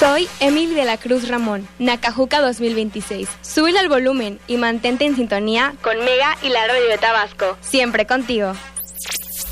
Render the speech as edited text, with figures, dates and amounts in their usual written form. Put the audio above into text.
Soy Emily de la Cruz Ramón, Nacajuca 2026. Súbele al volumen y mantente en sintonía con Mega y la radio de Tabasco. Siempre contigo.